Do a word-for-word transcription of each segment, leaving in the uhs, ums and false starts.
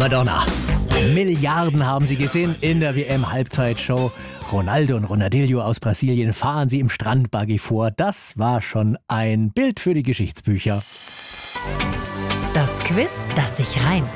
Madonna. Milliarden haben sie gesehen in der W M-Halbzeitshow. Ronaldo und Ronaldinho aus Brasilien fahren sie im Strandbuggy vor. Das war schon ein Bild für die Geschichtsbücher. Das Quiz, das sich reimt.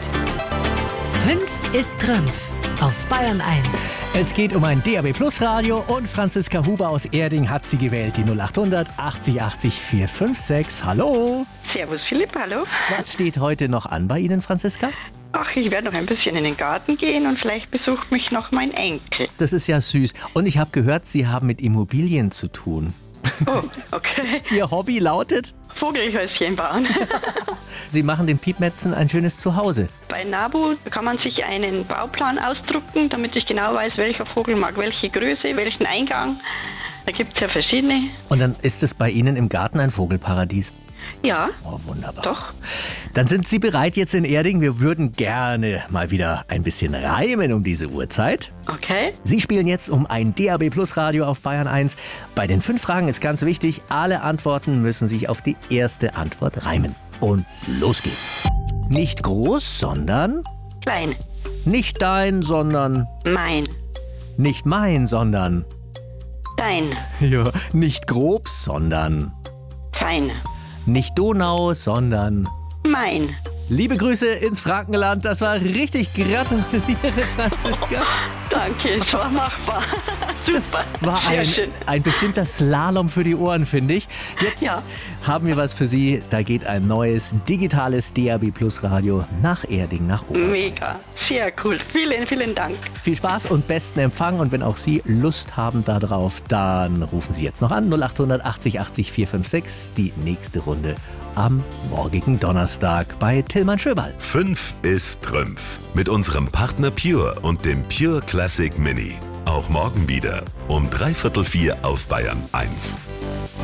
Fünf ist Trümpf auf Bayern eins. Es geht um ein D A B Plus Radio und Franziska Huber aus Erding hat sie gewählt. Die null acht hundert achtzig achtzig vier fünf sechs. Hallo. Servus Philipp, hallo. Was steht heute noch an bei Ihnen, Franziska? Ach, ich werde noch ein bisschen in den Garten gehen und vielleicht besucht mich noch mein Enkel. Das ist ja süß. Und ich habe gehört, Sie haben mit Immobilien zu tun. Oh, okay. Ihr Hobby lautet? Vogelhäuschen bauen. Sie machen den Piepmetzen ein schönes Zuhause. Bei Nabu kann man sich einen Bauplan ausdrucken, damit ich genau weiß, welcher Vogel mag welche Größe, welchen Eingang. Da gibt es ja verschiedene. Und dann ist es bei Ihnen im Garten ein Vogelparadies? Ja. Oh, wunderbar. Doch. Dann sind Sie bereit jetzt in Erding. Wir würden gerne mal wieder ein bisschen reimen um diese Uhrzeit. Okay. Sie spielen jetzt um ein D A B Plus Radio auf Bayern eins. Bei den fünf Fragen ist ganz wichtig, alle Antworten müssen sich auf die erste Antwort reimen. Und los geht's. Nicht groß, sondern... Klein. Nicht dein, sondern... Mein. Nicht mein, sondern... Dein. Ja, nicht grob, sondern... Fein. Nicht Donau, sondern... Mein. Liebe Grüße ins Frankenland, das war richtig. Gratuliere, Franziska. Danke, es war machbar. Das Super. war Sehr ein, schön. ein bestimmter Slalom für die Ohren, finde ich. Jetzt Ja. haben wir was für Sie. Da geht ein neues digitales D A B Plus Radio nach Erding, nach oben. Mega. Sehr cool. Vielen, vielen Dank. Viel Spaß und besten Empfang. Und wenn auch Sie Lust haben darauf, dann rufen Sie jetzt noch an. null acht hundert achtzig achtzig vier fünf sechs. Die nächste Runde am morgigen Donnerstag bei Tillmann Schöberl. Fünf ist Trümpf. Mit unserem Partner Pure und dem Pure Classic Mini. Auch morgen wieder um dreiviertel vier auf Bayern eins.